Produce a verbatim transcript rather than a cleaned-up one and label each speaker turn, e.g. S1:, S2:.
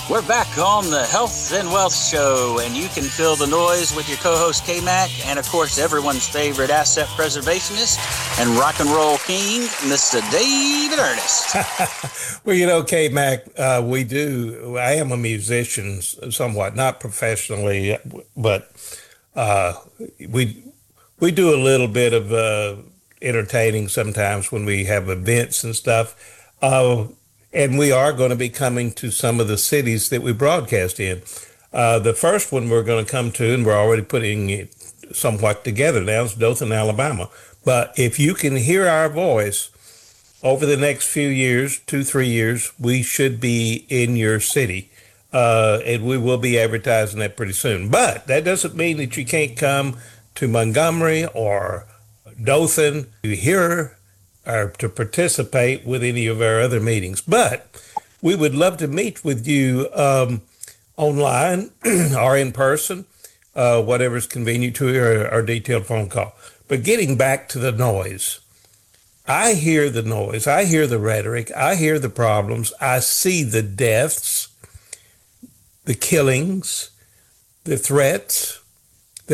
S1: We're back on the Health and Wealth Show, and you can fill the noise with your co-host K-Mac, and of course everyone's favorite asset preservationist and rock and roll king, Mister David Ernest.
S2: Well, you know, K-Mac, uh, we do, I am a musician somewhat, not professionally, but uh, we we do a little bit of uh, entertaining sometimes when we have events and stuff. Uh, and we are going to be coming to some of the cities that we broadcast in. Uh, the first one we're going to come to, and we're already putting it somewhat together now, is Dothan, Alabama. But if you can hear our voice over the next few years, two, three years, we should be in your city. Uh, and we will be advertising that pretty soon. But that doesn't mean that you can't come to Montgomery or Dothan to hear or to participate with any of our other meetings. But we would love to meet with you um, online or in person, uh, whatever's convenient to you, or, or detailed phone call. But getting back to the noise, I hear the noise, I hear the rhetoric, I hear the problems, I see the deaths, the killings, the threats,